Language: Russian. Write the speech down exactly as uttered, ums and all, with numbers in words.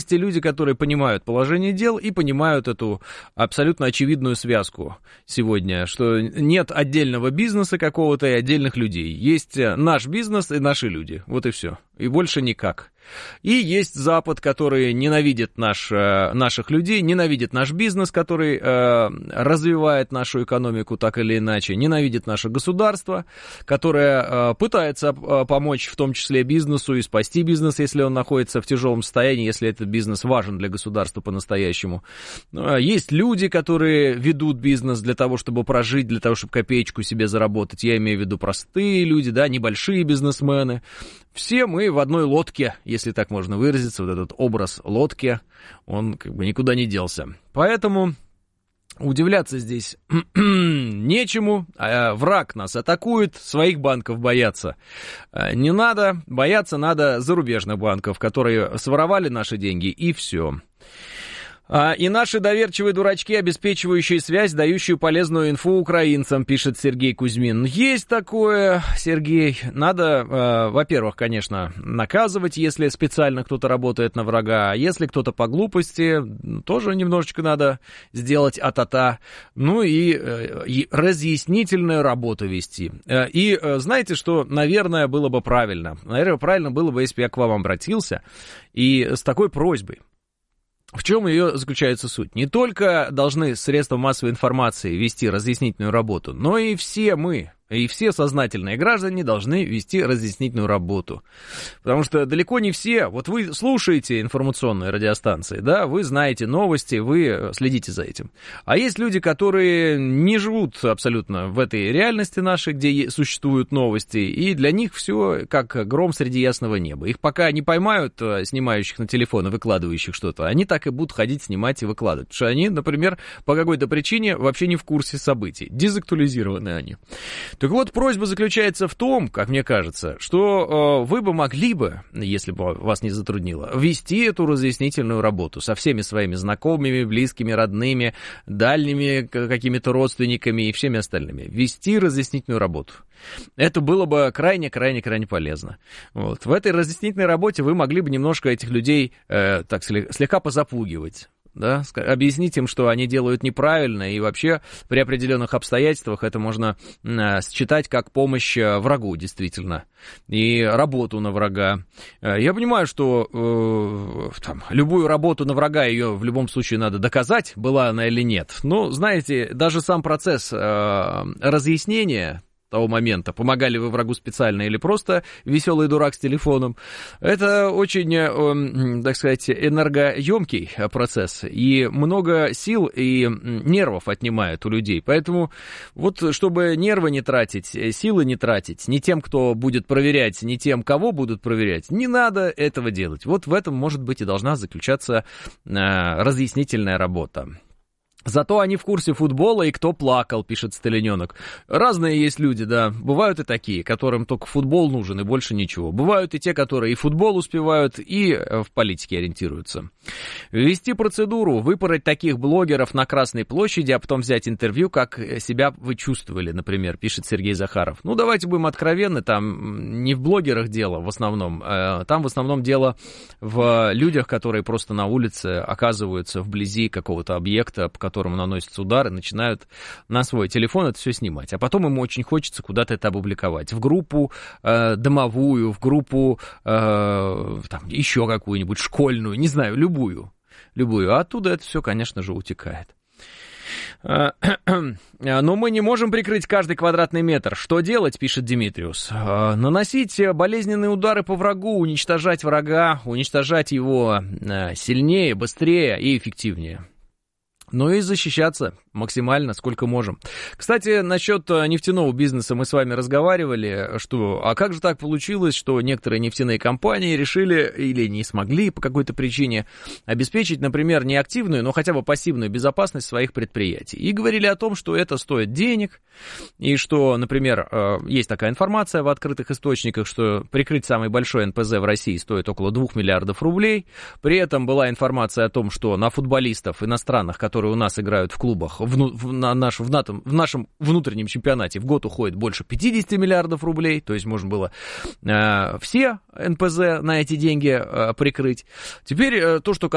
те люди, которые понимают положение дел и понимают эту абсолютно очевидную связку сегодня, что нет отдельного бизнеса какого-то и отдельных людей. Есть наш бизнес и наши люди. Вот и все. И больше никак. И есть Запад, который ненавидит наш, наших людей, ненавидит наш бизнес, который э, развивает нашу экономику так или иначе, ненавидит наше государство, которое э, пытается э, помочь в том числе бизнесу и спасти бизнес, если он находится в тяжелом состоянии, если этот бизнес важен для государства по-настоящему. Есть люди, которые ведут бизнес для того, чтобы прожить, для того, чтобы копеечку себе заработать. Я имею в виду простые люди, да, небольшие бизнесмены. Все мы в одной лодке, если так можно выразиться, вот этот образ лодки, он как бы никуда не делся. Поэтому удивляться здесь нечему. Враг нас атакует, своих банков бояться не надо. Бояться надо зарубежных банков, которые своровали наши деньги, и все. И наши доверчивые дурачки, обеспечивающие связь, дающие полезную инфу украинцам, пишет Сергей Кузьмин. Есть такое, Сергей. Надо, э, во-первых, конечно, наказывать, если специально кто-то работает на врага. А если кто-то по глупости, тоже немножечко надо сделать а-та-та. Ну и, э, и разъяснительную работу вести. И э, знаете, что, наверное, было бы правильно? Наверное, правильно было бы, если бы я к вам обратился и с такой просьбой. В чем ее заключается суть? Не только должны средства массовой информации вести разъяснительную работу, но и все мы, и все сознательные граждане должны вести разъяснительную работу. Потому что далеко не все, вот вы слушаете информационные радиостанции, да, вы знаете новости, вы следите за этим. А есть люди, которые не живут абсолютно в этой реальности нашей, где существуют новости, и для них все как гром среди ясного неба. Их пока не поймают, снимающих на телефон и выкладывающих что-то, они так и будут ходить, снимать и выкладывать. Потому что они, например, по какой-то причине вообще не в курсе событий. Дезактуализированы они. Так вот, просьба заключается в том, как мне кажется, что э, вы бы могли бы, если бы вас не затруднило, вести эту разъяснительную работу со всеми своими знакомыми, близкими, родными, дальними какими-то родственниками и всеми остальными. Вести разъяснительную работу. Это было бы крайне-крайне-крайне полезно. Вот. В этой разъяснительной работе вы могли бы немножко этих людей э, так слегка позапугивать. Да, объяснить им, что они делают неправильно, и вообще при определенных обстоятельствах это можно э, считать как помощь врагу, действительно, и работу на врага. Я понимаю, что э, там, любую работу на врага, ее в любом случае надо доказать, была она или нет, но, знаете, даже сам процесс э, разъяснения того момента, помогали вы врагу специально или просто веселый дурак с телефоном, это очень, э, так сказать, энергоемкий процесс, и много сил и нервов отнимает у людей, поэтому вот чтобы нервы не тратить, силы не тратить, ни тем, кто будет проверять, ни тем, кого будут проверять, не надо этого делать. Вот в этом, может быть, и должна заключаться э, разъяснительная работа. Зато они в курсе футбола, и кто плакал, пишет Сталиненок. Разные есть люди, да, бывают и такие, которым только футбол нужен и больше ничего. Бывают и те, которые и футбол успевают, и в политике ориентируются. Ввести процедуру, выпороть таких блогеров на Красной площади, а потом взять интервью, как себя вы чувствовали, например, пишет Сергей Захаров. Ну, давайте будем откровенны, там не в блогерах дело в основном, там в основном дело в людях, которые просто на улице оказываются вблизи какого-то объекта, по которому наносятся удары, начинают на свой телефон это все снимать. А потом ему очень хочется куда-то это опубликовать. В группу э, домовую, в группу э, там, еще какую-нибудь школьную, не знаю, любую. Любую. А оттуда это все, конечно же, утекает. Но мы не можем прикрыть каждый квадратный метр. Что делать, пишет Димитриус? Наносить болезненные удары по врагу, уничтожать врага, уничтожать его сильнее, быстрее и эффективнее. Ну и защищаться максимально, сколько можем. Кстати, насчет нефтяного бизнеса мы с вами разговаривали, что, а как же так получилось, что некоторые нефтяные компании решили или не смогли по какой-то причине обеспечить, например, не активную, но хотя бы пассивную безопасность своих предприятий. И говорили о том, что это стоит денег, и что, например, есть такая информация в открытых источниках, что прикрыть самый большой эн пэ зэ в России стоит около двух миллиардов рублей. При этом была информация о том, что на футболистов иностранных, которые которые у нас играют в клубах, в, в, на наш, в, НАТО, в нашем внутреннем чемпионате в год уходит больше пятьдесят миллиардов рублей, то есть можно было э, все эн пэ зэ на эти деньги э, прикрыть. Теперь э, то, что